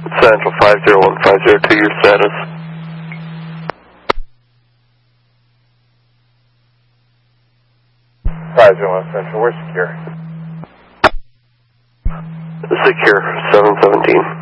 Central 50150, your status. Central, we're secure. Secure, 717.